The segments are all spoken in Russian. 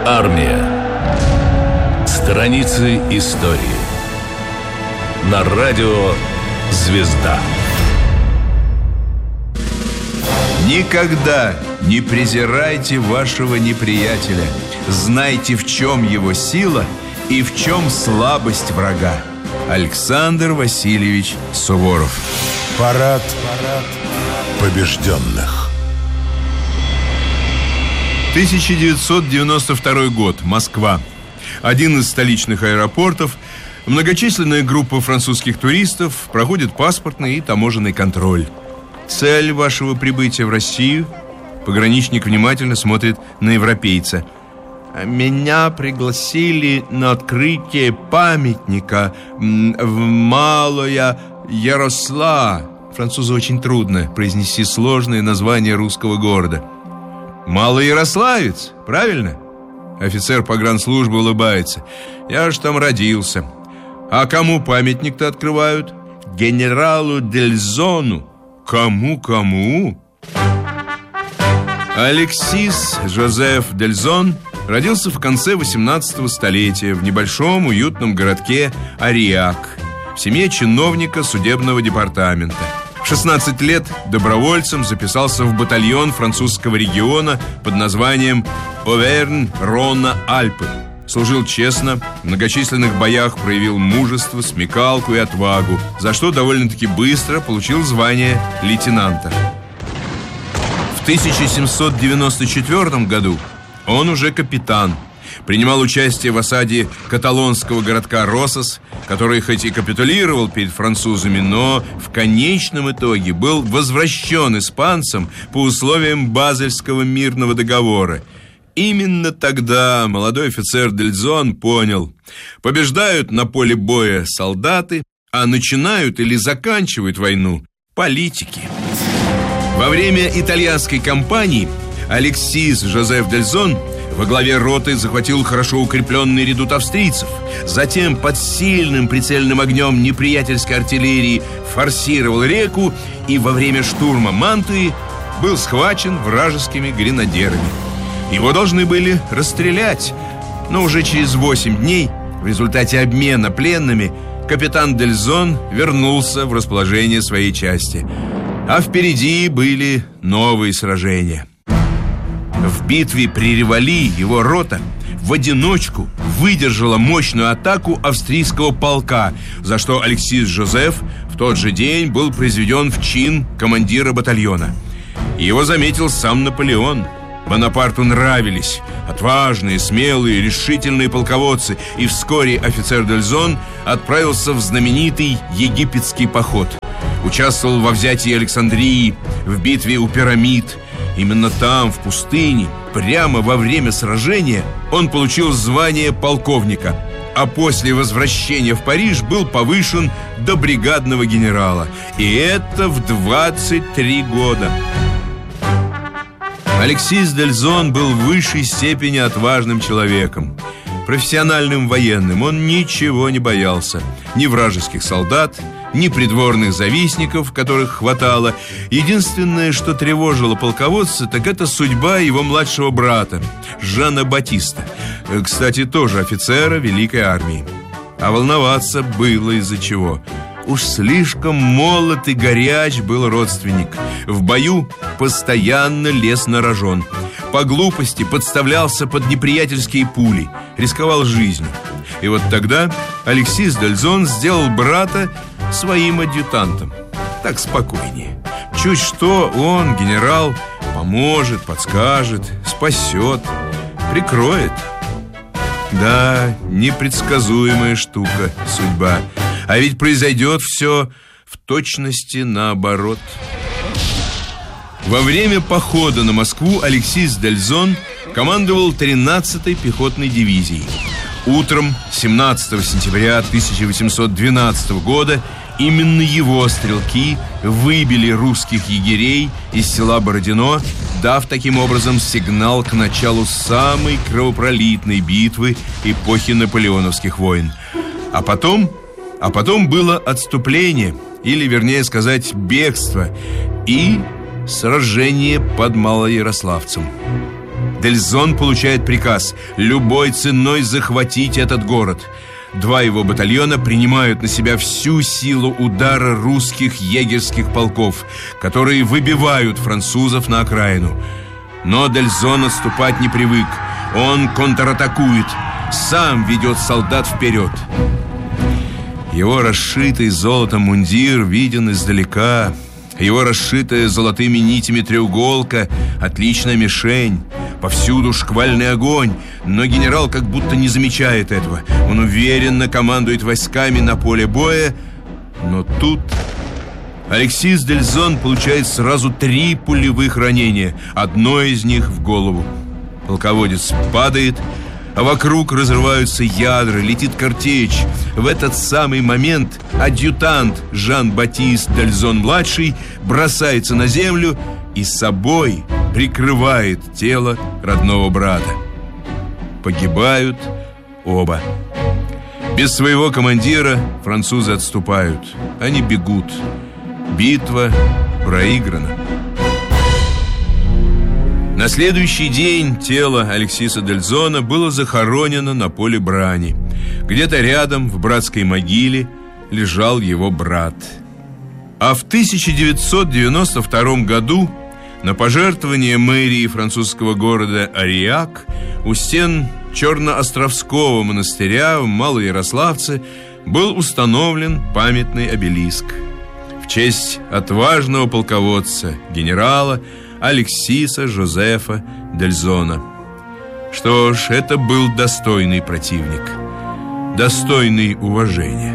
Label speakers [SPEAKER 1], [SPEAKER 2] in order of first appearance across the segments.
[SPEAKER 1] Армия. Страницы истории. На радио «Звезда».
[SPEAKER 2] Никогда не презирайте вашего неприятеля. Знайте, в чем его сила и в чем слабость врага. Александр Васильевич Суворов.
[SPEAKER 3] Парад побежденных.
[SPEAKER 2] 1992 год. Москва. Один из столичных аэропортов. Многочисленная группа французских туристов проходит паспортный и таможенный контроль. Цель вашего прибытия в Россию? Пограничник внимательно смотрит на европейца. Меня пригласили на открытие памятника в Малая Яросла. Французу очень трудно произнести сложное название русского города. Малоярославец, правильно? Офицер погранслужбы улыбается. Я ж там родился. А кому памятник-то открывают? Генералу Дельзону. Кому? Алексис Жозеф Дельзон родился в конце 18 столетия в небольшом уютном городке Ариак в семье чиновника судебного департамента. В 16 лет добровольцем записался в батальон французского региона под названием Овернь-Рона-Альпы. Служил честно, в многочисленных боях проявил мужество, смекалку и отвагу, за что довольно-таки быстро получил звание лейтенанта. В 1794 году он уже капитан. Принимал участие в осаде каталонского городка Росас, который хоть и капитулировал перед французами, но в конечном итоге был возвращен испанцам по условиям Базельского мирного договора. Именно тогда молодой офицер Дельзон понял: побеждают на поле боя солдаты, а начинают или заканчивают войну политики. Во время итальянской кампании Алексис Жозеф Дельзон во главе роты захватил хорошо укрепленный редут австрийцев. Затем под сильным прицельным огнем неприятельской артиллерии форсировал реку и во время штурма Мантуи был схвачен вражескими гренадерами. Его должны были расстрелять, но уже через 8 дней в результате обмена пленными капитан Дельзон вернулся в расположение своей части. А впереди были новые сражения. В битве при Ревали его рота в одиночку выдержала мощную атаку австрийского полка, за что Алексис Жозеф в тот же день был произведен в чин командира батальона. Его заметил сам Наполеон. Бонапарту нравились отважные, смелые, решительные полководцы, и вскоре офицер Дельзон отправился в знаменитый египетский поход. Участвовал во взятии Александрии, в битве у пирамид. Именно там, в пустыне, прямо во время сражения, он получил звание полковника, а после возвращения в Париж был повышен до бригадного генерала. И это в 23 года. Алексис Дельзон был в высшей степени отважным человеком. Профессиональным военным он ничего не боялся. Ни вражеских солдат, ни придворных завистников, которых хватало. Единственное, что тревожило полководца, так это судьба его младшего брата Жана Батиста, кстати, тоже офицера Великой армии. А волноваться было из-за чего. Уж слишком молод и горяч был родственник. В бою постоянно лез на рожон. По глупости подставлялся под неприятельские пули, рисковал жизнью. И вот тогда Алексис Дельзон сделал брата своим адъютантом. Так спокойнее. Чуть что он, генерал, поможет, подскажет, спасет, прикроет. Да, непредсказуемая штука судьба. А ведь произойдет все в точности наоборот. Во время похода на Москву Алексис Дельзон командовал 13-й пехотной дивизией. Утром 17 сентября 1812 года именно его стрелки выбили русских егерей из села Бородино, дав таким образом сигнал к началу самой кровопролитной битвы эпохи наполеоновских войн. А потом было отступление, или, вернее сказать, бегство и сражение под Малоярославцем. Дельзон получает приказ любой ценой захватить этот город. 2 его батальона принимают на себя всю силу удара русских егерских полков, которые выбивают французов на окраину. Но Дельзон отступать не привык. Он контратакует, сам ведет солдат вперед. Его расшитый золотом мундир виден издалека. Его расшитая золотыми нитями треуголка — отличная мишень. Повсюду шквальный огонь, но генерал как будто не замечает этого. Он уверенно командует войсками на поле боя. Но тут Алексис Дельзон получает сразу 3 пулевых ранения. Одно из них в голову. Полководец падает, а вокруг разрываются ядра, летит картечь. В этот самый момент адъютант Жан-Батист Дельзон-младший бросается на землю и собой прикрывает тело родного брата. Погибают оба. Без своего командира французы отступают. Они бегут. Битва проиграна. На следующий день тело Алексиса Дельзона было захоронено на поле брани. Где-то рядом, в братской могиле, лежал его брат. А в 1992 году на пожертвование мэрии французского города Ариак у стен Черноостровского монастыря в Малоярославце был установлен памятный обелиск в честь отважного полководца, генерала Алексиса Жозефа Дельзона. Что ж, это был достойный противник, достойный уважения.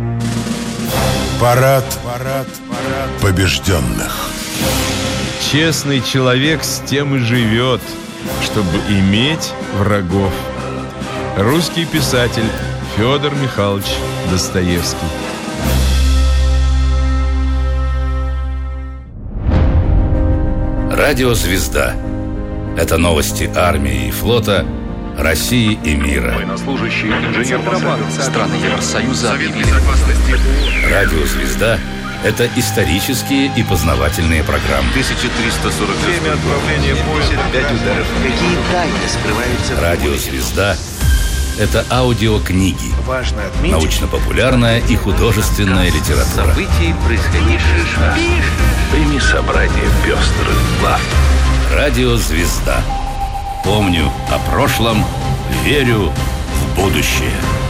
[SPEAKER 3] Парад побежденных.
[SPEAKER 4] Честный человек с тем и живет, чтобы иметь врагов. Русский писатель Федор Михайлович Достоевский.
[SPEAKER 1] Радио «Звезда». Это новости армии и флота, России и мира.
[SPEAKER 5] Военнослужащие, инженер страны Евросоюза объявили.
[SPEAKER 1] Радио «Звезда» — это исторические и познавательные программы.
[SPEAKER 5] 1340. Время отправления поезда 5 ударов.
[SPEAKER 6] Какие тайны скрываются?
[SPEAKER 1] Радио «Звезда» — это аудиокниги,
[SPEAKER 6] Важно отметить.
[SPEAKER 1] научно-популярная и художественная литература.
[SPEAKER 5] Событий, происходивших. Прими собрание пестрых глав.
[SPEAKER 1] Радио «Звезда». Помню о прошлом, верю в будущее.